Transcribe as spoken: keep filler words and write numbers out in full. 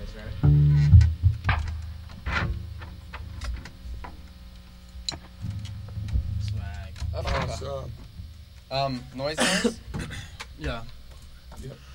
ready? Swag. Awesome. Um, noise noise? Yeah. Yep.